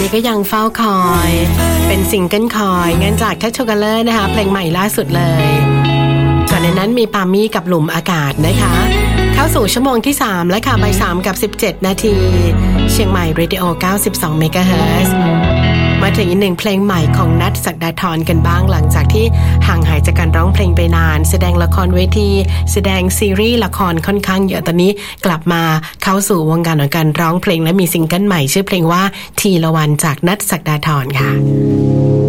ก็ยังเฝ้าคอยเป็นซิงเกิลคอยงั้นจากทัชโชกัลเลอร์นะคะเพลงใหม่ล่าสุดเลยก่อนในนั้นมีปามี่กับหลุมอากาศนะคะเข้าสู่ชั่วโมงที่3แล้วค่ะบ่าย3กับ17นาทีเชียงใหม่เรดิโอ92เมกะเฮิรตซ์มาถึงอีกหนึ่งเพลงใหม่ของนัทศักดาธรกันบ้างหลังจากที่ห่างหายจากการร้องเพลงไปนานแสดงละครเวทีแสดงซีรีส์ละครค่อนข้างเยอะตอนนี้กลับมาเข้าสู่วงการของการร้องเพลงและมีซิงเกิลใหม่ชื่อเพลงว่าทีละวันจากนัทศักดาธรค่ะ